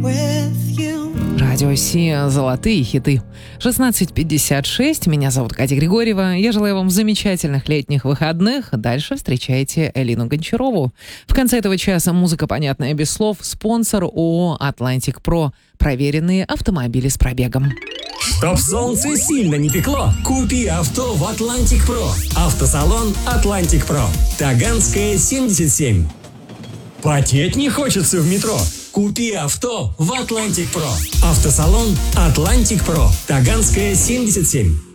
Радио Си, золотые хиты. 16:56. Меня зовут Катя Григорьева. Я желаю вам замечательных летних выходных. Дальше встречайте Элину Гончарову. В конце этого часа музыка, понятная без слов. Спонсор ООО «Атлантик Про». Проверенные автомобили с пробегом. Чтоб солнце сильно не пекло, купи авто в «Атлантик Про». Автосалон «Атлантик Про». Таганская, 77. Потеть не хочется в метро? Купи авто в «Атлантик Про». Автосалон «Атлантик Про». Таганская, 77.